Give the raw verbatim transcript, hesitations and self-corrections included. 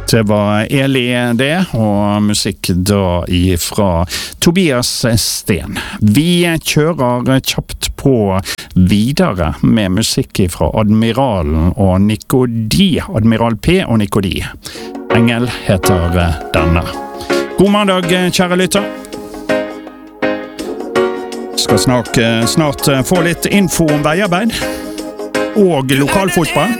Det var Eli det, og musikk da ifra Tobias Sten. Vi kjører kjapt på videre med musikk fra Admiralen og Nikodi. Admiral P og Nikodi. Engel heter denne. God mandag, kjære lytter. Skal snart, snart få litt info om veiarbeid og lokalfotball.